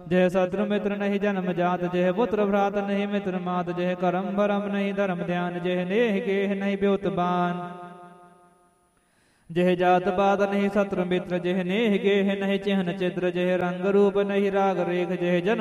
जय शत्रु मित्र नहीं जन्म जात, जय पुत्र भ्रात नहीं मित्र मात, जय करम भरम नहीं धर्म ध्यान, जय नेह गेह नहीं ब्योत बान, जय जात पात नहीं शत्रु मित्र, जय नेह गेह नहीं चिन्ह चित्र, जय रंग रूप नहीं राग रेख, जय जन